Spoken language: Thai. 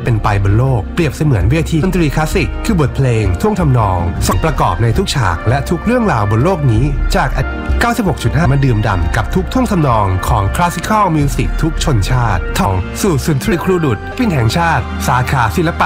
เป็นไปบนโลกเปรียบเสมือนเวทีดนตรีคลาสสิกคือบทเพลงท่วงทำนองสประกอบในทุกฉากและทุกเรื่องราวบนโลกนี้จาก 96.5 มาดื่มด่ำกับทุกท่วงทำนองของคลาสสิคอลมิวสิกทุกชนชาติท่องสู่สุนทรีครูดุจปินแห่งชาติสาขาศิลปะ